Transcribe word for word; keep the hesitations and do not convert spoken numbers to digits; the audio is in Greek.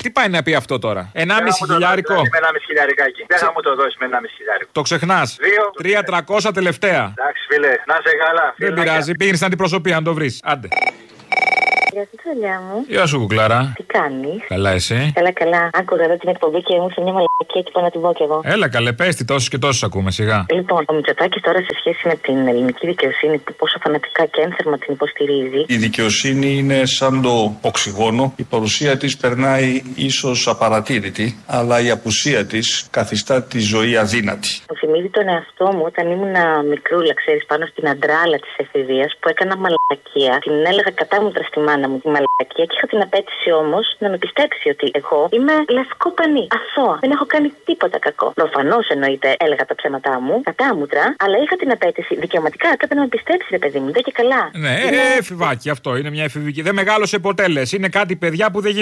τι πάει να πει αυτό τώρα. Ενάμιση χιλιάρικο. Με ενάμιση χιλιάρικάκι. Δεν θα μου το δώσει με ενάμιση χιλιάρικο. Το ξεχνάς. Τρία τρακόσια τελευταία. Εντάξει, φίλε, να σε καλά. Δεν πειράζει, πήγαινε στην αντιπροσωπεία να το βρει. Άντε. Γεια σου, Τσολιά μου. Γεια σου, κουκλάρα. Τι κάνεις? Καλά, εσύ? Καλά, καλά. Άκουγα εδώ την εκπομπή και μου σε μια μαλακία και πάω να την πω κι εγώ. Έλα, καλέ, πες τι, τόσους και τόσους ακούμε, σιγά. Λοιπόν, ο Μητσοτάκης τώρα σε σχέση με την ελληνική δικαιοσύνη, που πόσο φανατικά και ένθερμα την υποστηρίζει. Η δικαιοσύνη είναι σαν το οξυγόνο. Η παρουσία της περνάει ίσως απαρατήρητη, αλλά η απουσία της καθιστά τη ζωή αδύνατη. Μου θυμίζει τον εαυτό μου όταν ήμουν μικρούλα, ξέρεις, πάνω στην αντράλα της εφηβείας που έκανα μαλακία. Την έλεγα κατάμουτρα στη μάνα μου τη μαλακία και είχα την απέτηση όμως να με πιστέψει ότι εγώ είμαι λευκό πανί, αθώα. Δεν έχω κάνει τίποτα κακό. Προφανώς εννοείται έλεγα τα ψέματά μου, κατάμουτρα, αλλά είχα την απέτηση δικαιωματικά. Έπρεπε να με πιστέψει, ρε παιδί μου, δεν και καλά. Ναι, είναι... ε, εφηβάκι αυτό. Είναι μια εφηβική. Δεν μεγάλωσε ποτέ λες. Είναι κάτι παιδιά που δεν